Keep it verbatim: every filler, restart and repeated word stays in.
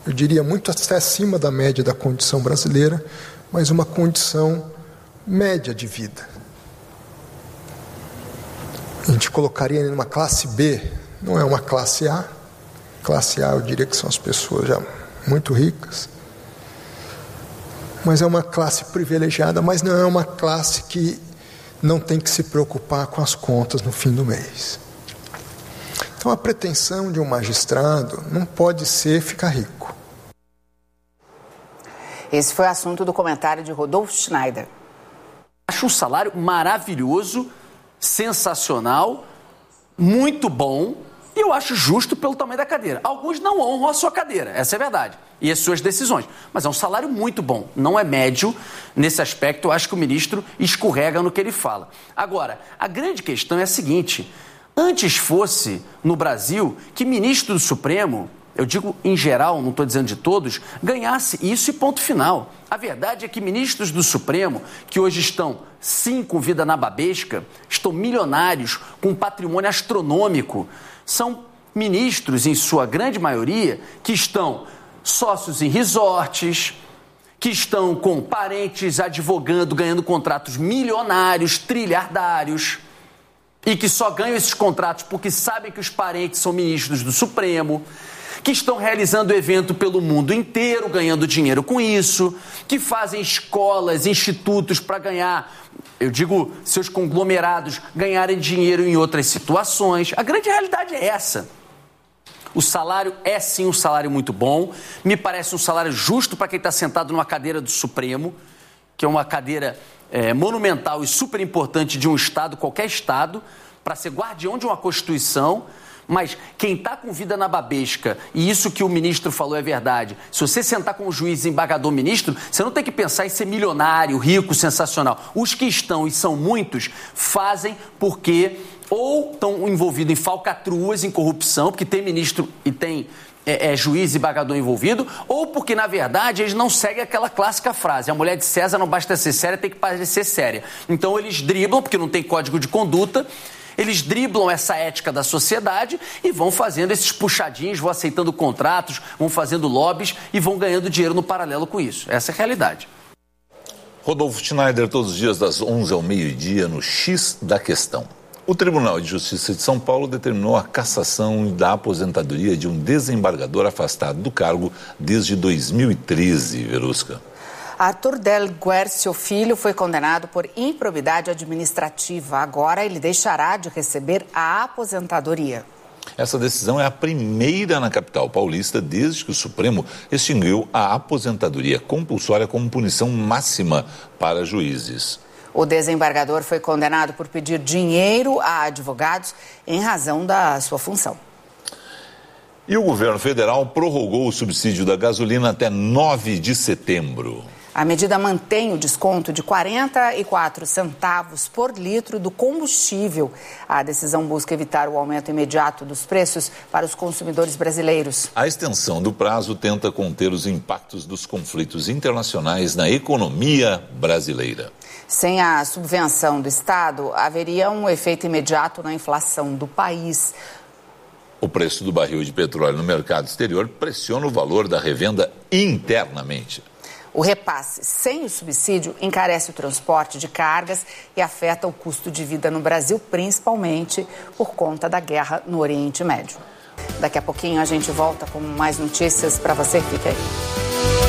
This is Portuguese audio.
eu diria muito até acima da média da condição brasileira, mas uma condição média de vida. A gente colocaria ele numa classe B, não é uma classe A. Classe A eu diria que são as pessoas já muito ricas, mas é uma classe privilegiada, mas não é uma classe que não tem que se preocupar com as contas no fim do mês. Então a pretensão de um magistrado não pode ser ficar rico. Esse foi o assunto do comentário de Rodolfo Schneider. Acho um salário maravilhoso, sensacional, muito bom, e eu acho justo pelo tamanho da cadeira. Alguns não honram a sua cadeira, essa é a verdade, e as suas decisões. Mas é um salário muito bom, não é médio. Nesse aspecto, eu acho que o ministro escorrega no que ele fala. Agora, a grande questão é a seguinte: antes fosse, no Brasil, que ministro do Supremo, eu digo em geral, não estou dizendo de todos, ganhasse isso e ponto final. A verdade é que ministros do Supremo, que hoje estão, sim, com vida na babesca, estão milionários, com um patrimônio astronômico, são ministros, em sua grande maioria, que estão sócios em resorts, que estão com parentes advogando, ganhando contratos milionários, trilhardários, e que só ganham esses contratos porque sabem que os parentes são ministros do Supremo, que estão realizando evento pelo mundo inteiro, ganhando dinheiro com isso, que fazem escolas, institutos para ganhar, eu digo, seus conglomerados ganharem dinheiro em outras situações. A grande realidade é essa. O salário é sim um salário muito bom, me parece um salário justo para quem está sentado numa cadeira do Supremo, que é uma cadeira é, monumental e super importante de um Estado, qualquer Estado, para ser guardião de uma Constituição. Mas quem está com vida na babesca, e isso que o ministro falou é verdade, se você sentar com o juiz desembargador ministro, você não tem que pensar em ser milionário, rico, sensacional. Os que estão, e são muitos, fazem porque ou estão envolvidos em falcatruas, em corrupção, porque tem ministro e tem é, é, juiz e embargador envolvido, ou porque, na verdade, eles não seguem aquela clássica frase: a mulher de César não basta ser séria, tem que parecer séria. Então eles driblam, porque não tem código de conduta, eles driblam essa ética da sociedade e vão fazendo esses puxadinhos, vão aceitando contratos, vão fazendo lobbies e vão ganhando dinheiro no paralelo com isso. Essa é a realidade. Rodolfo Schneider, todos os dias das onze ao meio-dia, no X da Questão. O Tribunal de Justiça de São Paulo determinou a cassação da aposentadoria de um desembargador afastado do cargo desde dois mil e treze, Verusca. Arthur Del Guercio Filho foi condenado por improbidade administrativa. Agora ele deixará de receber a aposentadoria. Essa decisão é a primeira na capital paulista desde que o Supremo extinguiu a aposentadoria compulsória como punição máxima para juízes. O desembargador foi condenado por pedir dinheiro a advogados em razão da sua função. E o governo federal prorrogou o subsídio da gasolina até nove de setembro. A medida mantém o desconto de quarenta e quatro centavos por litro do combustível. A decisão busca evitar o aumento imediato dos preços para os consumidores brasileiros. A extensão do prazo tenta conter os impactos dos conflitos internacionais na economia brasileira. Sem a subvenção do Estado, haveria um efeito imediato na inflação do país. O preço do barril de petróleo no mercado exterior pressiona o valor da revenda internamente. O repasse sem o subsídio encarece o transporte de cargas e afeta o custo de vida no Brasil, principalmente por conta da guerra no Oriente Médio. Daqui a pouquinho a gente volta com mais notícias para você. Fique aí.